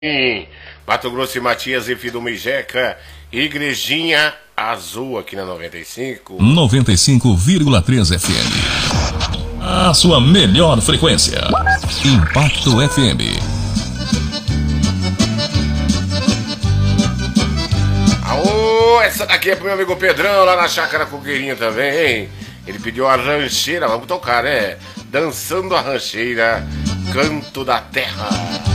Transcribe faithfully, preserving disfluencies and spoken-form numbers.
Mato Grosso e Matias e Fidume Jeca, Igrejinha Azul aqui na noventa e cinco. noventa e cinco vírgula três F M. A sua melhor frequência. Impacto F M. Aô, essa daqui é pro meu amigo Pedrão lá na Chácara Coqueirinho também, hein? Ele pediu a rancheira, vamos tocar, né? Dançando a rancheira, Canto da Terra.